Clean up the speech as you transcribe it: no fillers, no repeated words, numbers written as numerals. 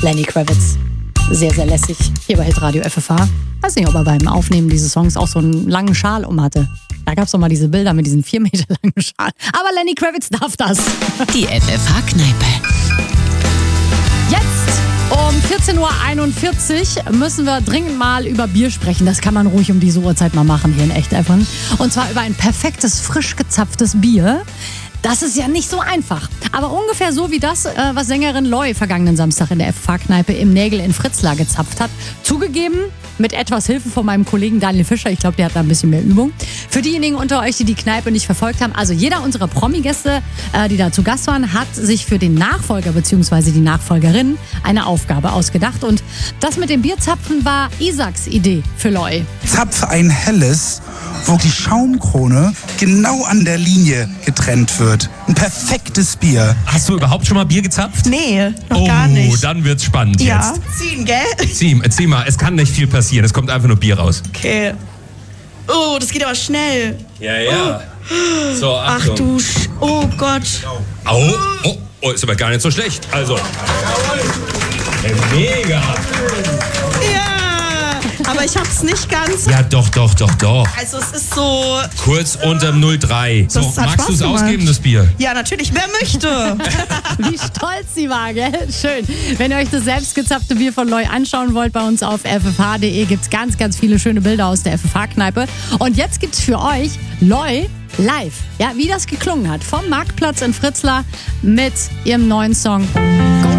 Lenny Kravitz. Sehr, sehr lässig. Hier bei Hitradio FFH. Weiß nicht, ob er beim Aufnehmen dieses Songs auch so einen langen Schal hatte. Da gab es doch mal diese Bilder mit diesem 4 Meter langen Schal. Aber Lenny Kravitz darf das. Die FFH-Kneipe. Jetzt um 14.41 Uhr müssen wir dringend mal über Bier sprechen. Das kann man ruhig um diese Uhrzeit mal machen hier in Echt-Effen. Und zwar über ein perfektes, frisch gezapftes Bier. Das ist ja nicht so einfach. Aber ungefähr so wie das, was Sängerin Loi vergangenen Samstag in der FFH-Kneipe im Nägel in Fritzlar gezapft hat. Zugegeben, mit etwas Hilfe von meinem Kollegen Daniel Fischer. Ich glaube, der hat da ein bisschen mehr Übung. Für diejenigen unter euch, die die Kneipe nicht verfolgt haben, also jeder unserer Promi-Gäste, die da zu Gast waren, hat sich für den Nachfolger bzw. die Nachfolgerin eine Aufgabe ausgedacht. Und das mit dem Bierzapfen war Isaks Idee für Loi. Zapfe ein helles, wo die Schaumkrone genau an der Linie getrennt wird. Ein perfektes Bier. Hast du überhaupt schon mal Bier gezapft? Nee, noch gar nicht. Oh, dann wird's spannend Ja, jetzt. ziehen, gell? Zieh mal, es kann nicht viel passieren, es kommt einfach nur Bier raus. Okay. Oh, das geht aber schnell. Ja. So, Ach Achtung. du oh Gott. Oh, ist aber gar nicht so schlecht. Also. Mega. Ja, aber ich hab's nicht ganz. Ja, doch. Also es ist so... Kurz unterm 03. So, Das hat magst du es Spaß gemacht. ausgeben, das Bier? Ja, natürlich, wer möchte? Wie stolz sie war, gell? Schön. Wenn ihr euch das selbstgezapfte Bier von Loi anschauen wollt, bei uns auf ffh.de gibt's ganz, ganz viele schöne Bilder aus der FFH-Kneipe. Und jetzt gibt's für euch Loi live. Ja, wie das geklungen hat. Vom Marktplatz in Fritzlar mit ihrem neuen Song